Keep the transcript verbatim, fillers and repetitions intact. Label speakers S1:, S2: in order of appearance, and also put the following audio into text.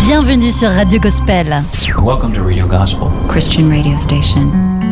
S1: Bienvenue sur Radio Gospel.
S2: Welcome to Radio Gospel,
S3: Christian radio station.